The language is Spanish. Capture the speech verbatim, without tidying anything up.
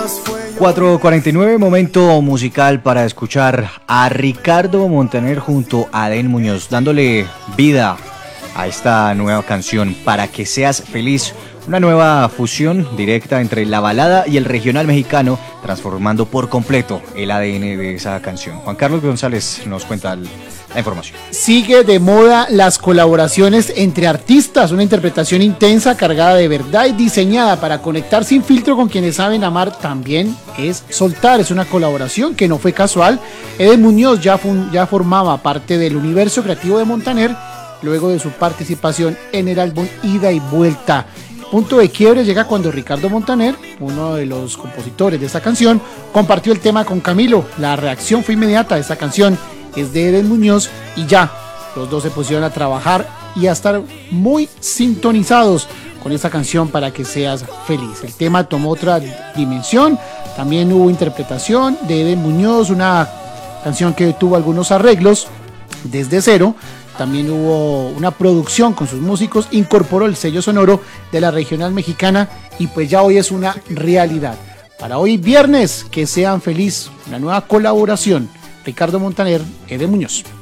cuatro cuarenta y nueve, momento musical para escuchar a Ricardo Montaner junto a Edén Muñoz, dándole vida a esta nueva canción, Para que seas feliz. Una nueva fusión directa entre la balada y el regional mexicano, transformando por completo el A D N de esa canción. Juan Carlos González nos cuenta el, la información. Sigue de moda las colaboraciones entre artistas, una interpretación intensa, cargada de verdad y diseñada para conectar sin filtro con quienes saben amar. También es soltar, es una colaboración que no fue casual. Edén Muñoz ya, fun, ya formaba parte del universo creativo de Montaner, luego de su participación en el álbum Ida y Vuelta. Punto de quiebre llega cuando Ricardo Montaner, uno de los compositores de esta canción, compartió el tema con Camilo. La reacción fue inmediata. Esta canción es de Edén Muñoz y ya, los dos se pusieron a trabajar y a estar muy sintonizados con esta canción, Para que seas feliz. El tema tomó otra dimensión, también hubo interpretación de Edén Muñoz, una canción que tuvo algunos arreglos desde cero. También hubo una producción con sus músicos, incorporó el sello sonoro de la regional mexicana y pues ya hoy es una realidad. Para hoy viernes, que sean feliz, una nueva colaboración, Ricardo Montaner, Edén Muñoz.